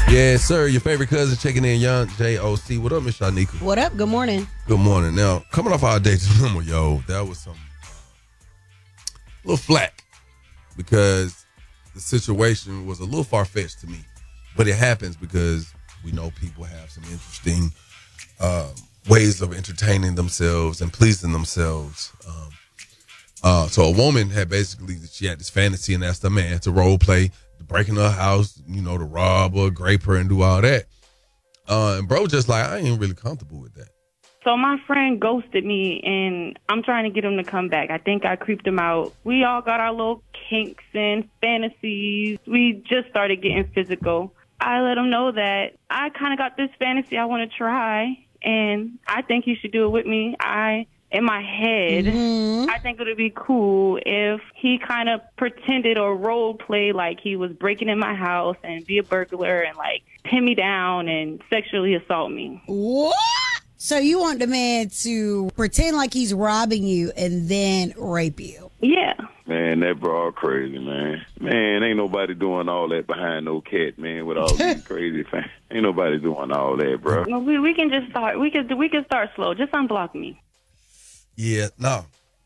Yes, sir. Your favorite cousin checking in, Young J.O.C. What up, Miss Shanika? What up? Good morning. Good morning. Now, coming off our date to yo, that was some little flack because the situation was a little far-fetched to me. But it happens because we know people have some interesting ways of entertaining themselves and pleasing themselves. So a woman she had this fantasy and asked a man to role play, to break in her house, to rob her, grape her, and do all that. And bro just like, I ain't really comfortable with that. So my friend ghosted me, and I'm trying to get him to come back. I think I creeped him out. We all got our little kinks and fantasies. We just started getting physical. I let him know that I kind of got this fantasy I want to try, and I think he should do it with me. In my head, I think it would be cool if he kind of pretended or role play like he was breaking in my house and be a burglar and like pin me down and sexually assault me. What? So you want the man to pretend like he's robbing you and then rape you? Yeah. Man, that broad crazy, man. Man, ain't nobody doing all that behind no cat, man, with all these crazy fans. Ain't nobody doing all that, bro. Well, we can just start. We can start slow. Just unblock me. Yeah, no.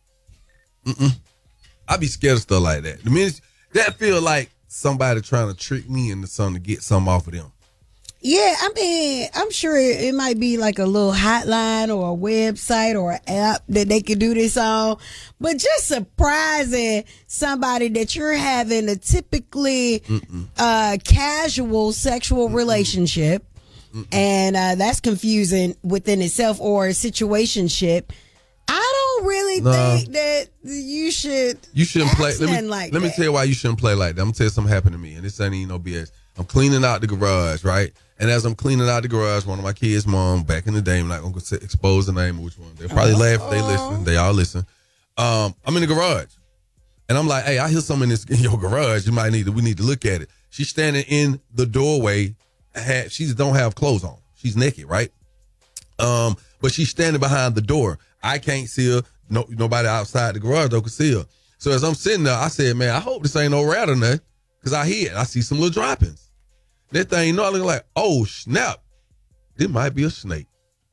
I be scared of stuff like that. The minute that feel like somebody trying to trick me into something to get something off of them. Yeah, I mean, I'm sure it might be like a little hotline or a website or an app that they could do this on. But just surprising somebody that you're having a typically casual sexual relationship, and that's confusing within itself, or a situationship. I don't really think that you should. You shouldn't play. Let me tell you why you shouldn't play like that. I'm gonna tell you something happened to me, and this ain't even no BS. I'm cleaning out the garage, right? And as I'm cleaning out the garage, one of my kids' mom, back in the day, I'm not gonna expose the name of which one. They'll probably laugh if they listen. They all listen. I'm in the garage, and I'm like, "Hey, I hear something in your garage. We need to look at it." She's standing in the doorway. She don't have clothes on. She's naked, right? But she's standing behind the door. I can't see her. Nobody outside the garage though can see her. So as I'm sitting there, I said, man, I hope this ain't no rat or nothing, because I hear it. I see some little droppings. That thing, I look like, oh, snap. It might be a snake.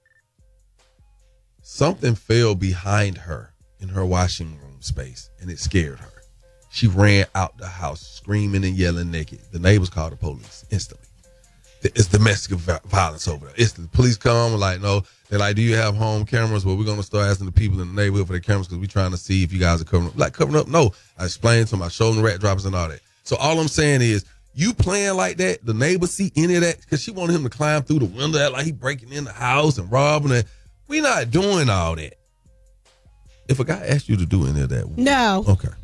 Something fell behind her in her washing room space, and it scared her. She ran out the house screaming and yelling naked. The neighbors called the police instantly. It's domestic violence over there. It's the police come, like, no. They're like, do you have home cameras? Well, we're going to start asking the people in the neighborhood for their cameras because we're trying to see if you guys are covering up. Like, covering up? No. I explained to them. I showed them the rat droppers and all that. So all I'm saying is, you playing like that, the neighbor see any of that, because she wanted him to climb through the window like he breaking in the house and robbing it. We not doing all that. If a guy asked you to do any of that. No. Okay.